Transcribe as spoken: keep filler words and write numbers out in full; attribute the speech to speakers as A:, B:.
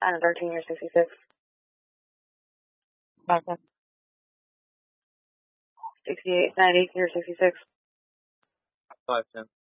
A: Anna thirteen or sixty-six. Okay. sixty-eight, ninety or sixty-six.
B: five ten.